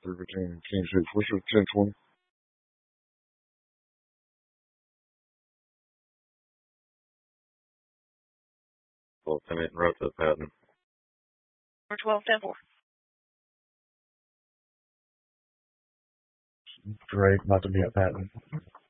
这个进水服是进出。 Well, can I interrupt the patent? Number 12, 10-4. Great, about to be a patent.